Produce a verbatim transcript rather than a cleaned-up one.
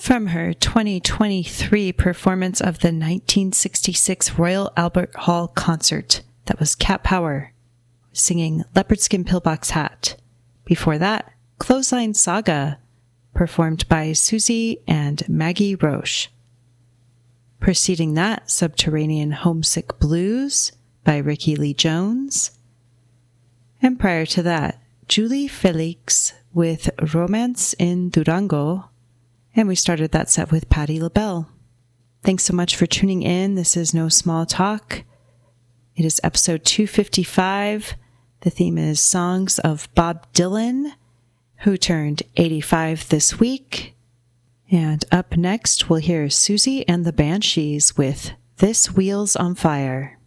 From her twenty twenty-three performance of the nineteen sixty-six Royal Albert Hall concert, that was Cat Power, singing Leopard Skin Pillbox Hat. Before that, Clothesline Saga, performed by Susie and Maggie Roche. Preceding that, Subterranean Homesick Blues by Ricky Lee Jones. And prior to that, Julie Felix with Romance in Durango. And we started that set with Patti LaBelle. Thanks so much for tuning in. This is No Small Talk. It is episode two fifty-five. The theme is songs of Bob Dylan, who turned eighty-five this week. And up next, we'll hear Susie and the Banshees with This Wheel's on Fire.